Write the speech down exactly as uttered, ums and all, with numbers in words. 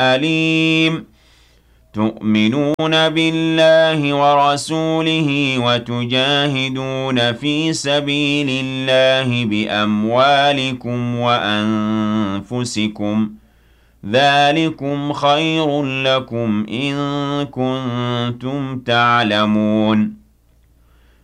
أليم تؤمنون بالله ورسوله وتجاهدون في سبيل الله بأموالكم وأنفسكم ذلكم خير لكم إن كنتم تعلمون